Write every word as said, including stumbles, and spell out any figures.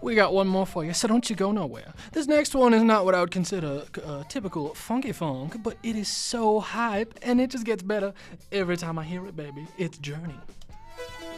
We got one more for you, so don't you go nowhere. This next one is not what I would consider uh, typical funky funk, but it is so hype, and it just gets better every time I hear it, baby. It's Journey.